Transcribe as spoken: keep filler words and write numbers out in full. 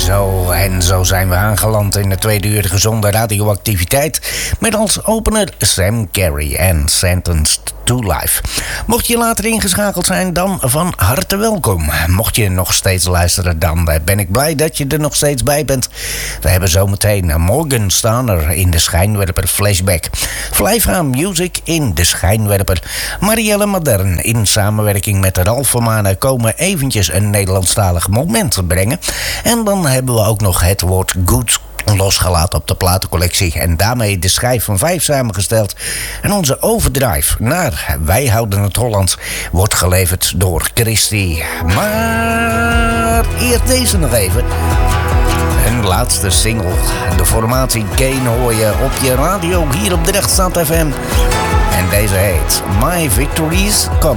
Zo, en zo zijn we aangeland in de tweede uur gezonde radioactiviteit. Met als opener Sam Carey en Sentenced to Life. Mocht je later ingeschakeld zijn, dan van harte welkom. Mocht je nog steeds luisteren, dan ben ik blij dat je er nog steeds bij bent. We hebben zometeen Morgan Stanner in de Schijnwerper Flashback. Flyva Music in de Schijnwerper. Marielle Modern in samenwerking met Ralf van Manen komen eventjes een Nederlandstalig moment brengen. En dan hebben we ook nog het woord good losgelaten op de platencollectie. En daarmee de schijf van vijf samengesteld. En onze overdrive naar Wij Houden Het Hollands wordt geleverd door Christy. Maar eerst deze nog even. Hun laatste single. De formatie Kane hoor je op je radio hier op Drechtstad F M. En deze heet My Victory's Coming.